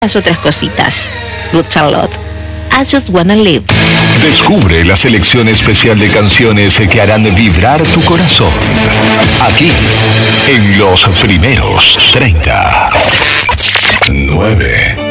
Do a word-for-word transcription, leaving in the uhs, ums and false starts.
las otras cositas. Good Charlotte, I Just Wanna Live. Descubre la selección especial de canciones que harán vibrar tu corazón. Aquí, en los primeros treinta. nueve.